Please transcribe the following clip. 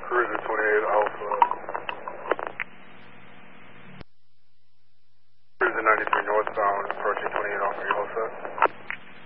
Cruiser 28 Alpha. Cruiser 93 northbound, approaching 28 Alpha, you all set?